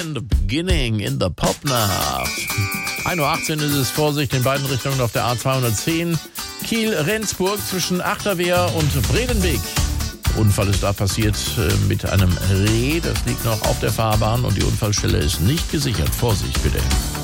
in the beginning, in the Popnacht. 1:18 Uhr ist es, Vorsicht in beiden Richtungen auf der A210. Kiel-Rendsburg zwischen Achterwehr und Bredenweg. Unfall ist da passiert mit einem Reh, das liegt noch auf der Fahrbahn und die Unfallstelle ist nicht gesichert. Vorsicht bitte.